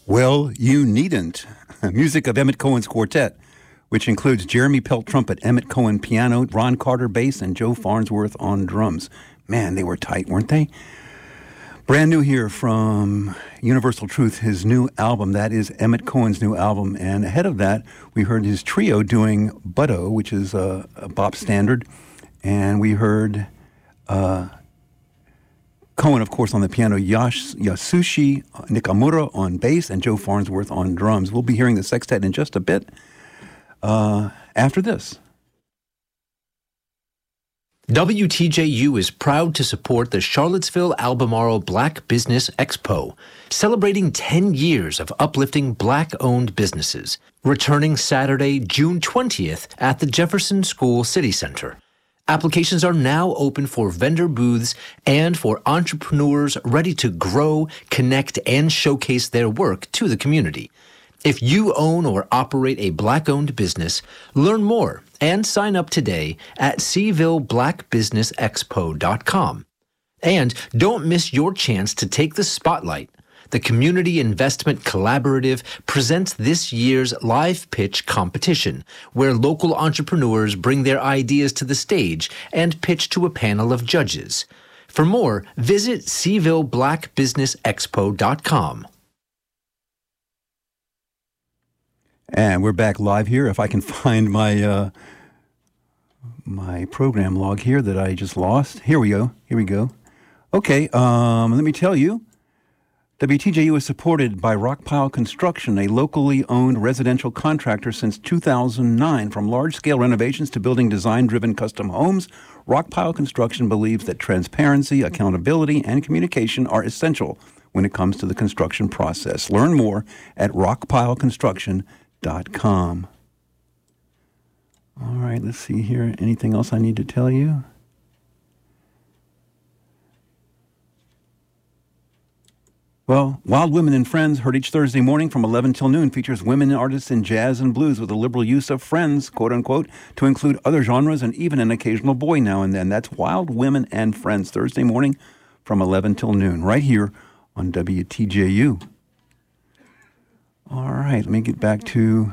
Well, you needn't. Music of Emmett Cohen's quartet, which includes Jeremy Pelt trumpet, Emmett Cohen piano, Ron Carter bass, and Joe Farnsworth on drums. Man, they were tight, weren't they? Brand new here from Universal Truth, his new album. That is Emmett Cohen's new album. And ahead of that, we heard his trio doing Butto, which is a bop standard. And we heard Cohen, of course, on the piano, Yasushi Nakamura on bass, and Joe Farnsworth on drums. We'll be hearing the sextet in just a bit after this. WTJU is proud to support the Charlottesville Albemarle Black Business Expo, celebrating 10 years of uplifting Black-owned businesses, returning Saturday, June 20th at the Jefferson School City Center. Applications are now open for vendor booths and for entrepreneurs ready to grow, connect, and showcase their work to the community. If you own or operate a Black-owned business, learn more and sign up today at CvilleBlackBusinessExpo.com. And don't miss your chance to take the spotlight. The Community Investment Collaborative presents this year's live pitch competition, where local entrepreneurs bring their ideas to the stage and pitch to a panel of judges. For more, visit CvilleBlackBusinessExpo.com. And we're back live here. If I can find my my program log here that I just lost. Here we go. Okay, let me tell you. WTJU is supported by Rockpile Construction, a locally owned residential contractor since 2009. From large-scale renovations to building design-driven custom homes, Rockpile Construction believes that transparency, accountability, and communication are essential when it comes to the construction process. Learn more at rockpileconstruction.com. All right, let's see here. Anything else I need to tell you? Well, Wild Women and Friends, heard each Thursday morning from 11 till noon, features women artists in jazz and blues with a liberal use of friends, quote-unquote, to include other genres and even an occasional boy now and then. That's Wild Women and Friends, Thursday morning from 11 till noon, right here on WTJU. All right, let me get back to...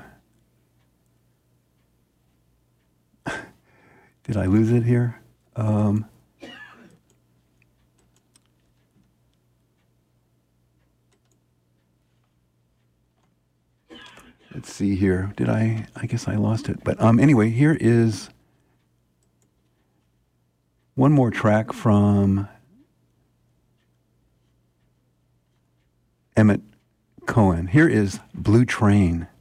Did I lose it here? Let's see here. I guess I lost it. But anyway, here is one more track from Emmett Cohen. Here is Blue Train.